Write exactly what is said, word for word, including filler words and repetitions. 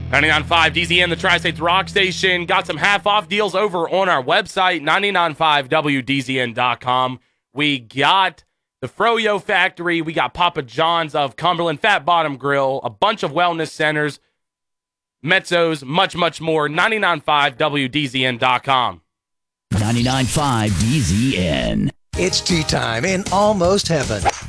ninety-nine point five D Z N, the Tri-States Rock Station. Got some half-off deals over on our website, ninety-nine point five W D Z N dot com. We got the Froyo Factory. We got Papa John's of Cumberland, Fat Bottom Grill, a bunch of wellness centers, Mezzos, much, much more. ninety-nine point five W D Z N dot com. ninety-nine point five D Z N. It's tea time in almost heaven.